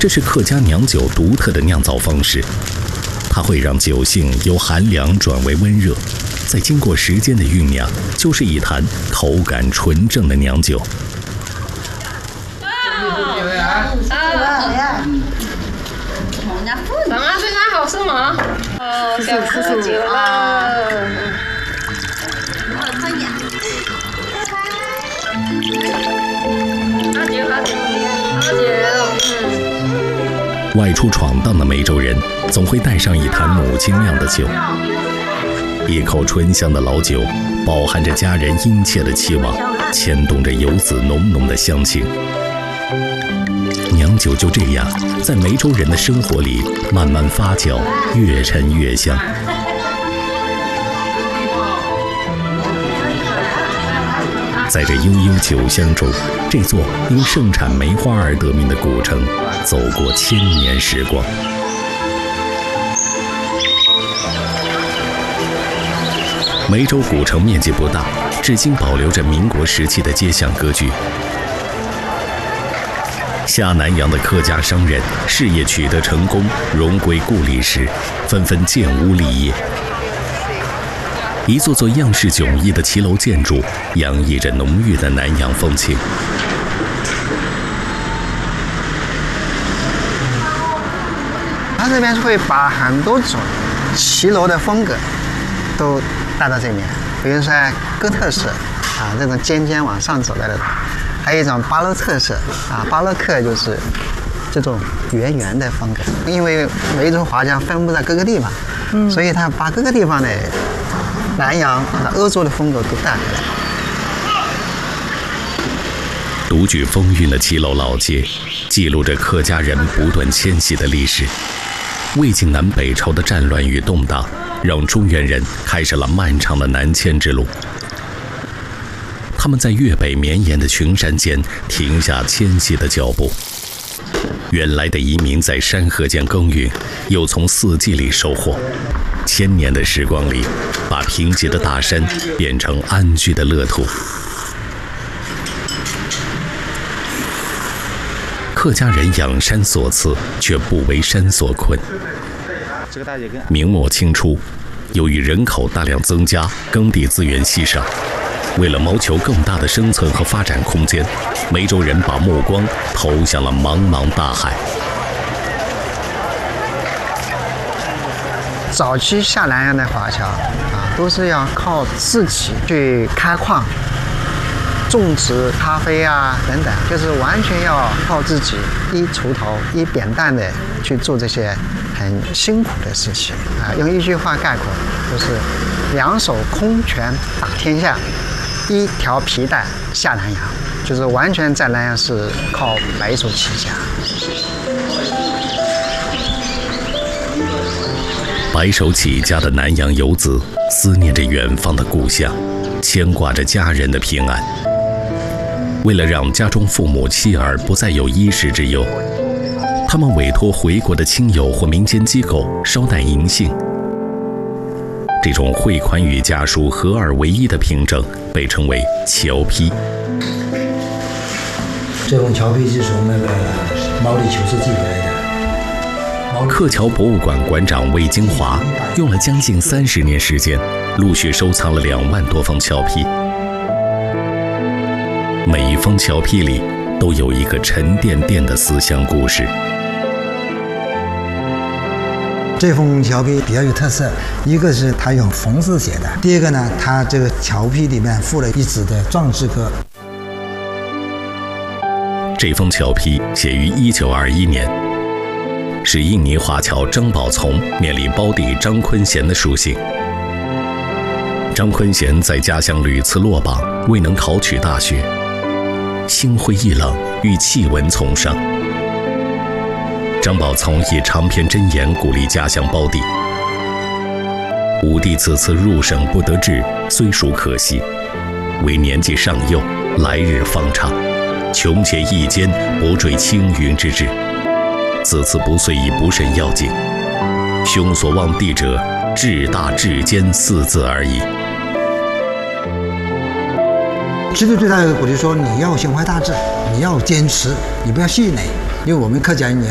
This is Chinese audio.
这是客家娘酒独特的酿造方式，它会让酒性由寒凉转为温热，再经过时间的酝酿，就是一坛口感纯正的娘酒。 妈妈对它好吃吗？哦，想喝酒了。喝酒。 外出闯荡的梅州人总会带上一坛母亲酿的酒，一口醇香的老酒，饱含着家人殷切的期望，牵动着游子浓浓的乡情。娘酒就这样在梅州人的生活里慢慢发酵，越陈越香。在这悠悠酒香中，这座因盛产梅花而得名的古城走过千年时光。梅州古城面积不大，至今保留着民国时期的街巷格局。下南洋的客家商人事业取得成功，荣归故里时，纷纷建屋立业。一座座样式迥异的骑楼建筑，洋溢着浓郁的南洋风情。 他这边会把很多种骑楼的风格都带到这边，比如说哥特式这种尖尖往上走的那种，还有一种巴洛特色巴洛克就是这种圆圆的风格。因为梅州华侨分布在各个地方，所以他把各个地方的南洋、欧洲的风格都带来了。 独具风韵的骑楼老街，记录着客家人不断迁徙的历史。魏晋南北朝的战乱与动荡，让中原人开始了漫长的南迁之路。他们在粤北绵延的群山间停下迁徙的脚步。原来的移民在山河间耕耘，又从四季里收获。千年的时光里，把贫瘠的大山变成安居的乐土。客家人仰山所赐，却不为山所困。明末清初，由于人口大量增加，耕地资源稀少，为了谋求更大的生存和发展空间，梅州人把目光投向了茫茫大海。 早期下南洋的华侨都是要靠自己去开矿、种植咖啡等等，就是完全要靠自己一锄头一扁担的去做这些很辛苦的事情用一句话概括，就是两手空拳打天下，一条皮带下南洋，就是完全在南洋是靠白手起家。 白手起家的南洋游子思念着远方的故乡，牵挂着家人的平安。为了让家中父母妻儿不再有衣食之忧，他们委托回国的亲友或民间机构捎带银杏。这种汇款与家书合二为一的凭证被称为侨批。 这种侨批是从那个毛里求斯寄回来的。 客侨博物馆馆长魏金华用了将近30年时间，陆续收藏了2万多封侨批。每一封侨批里都有一个沉甸甸的思乡故事。 这封侨批比较有特色，一个是它用冯字写的，第二个呢，它这个侨批里面附了一纸的壮志歌。 这封侨批写于1921年，是印尼华侨张宝从面临胞弟张坤贤的书信。张坤贤在家乡屡次落榜，未能考取大学，心灰意冷，欲弃文从商。张宝从以长篇箴言鼓励家乡胞弟：吾弟此次入省不得志，虽属可惜，为年纪尚幼，来日方长，穷且益坚，不坠青云之志。此次不遂已不甚要紧，兄所望弟者，志大志坚4字而已。 其实对他的鼓励说，你要胸怀大志，你要坚持，你不要气馁，因为我们客家人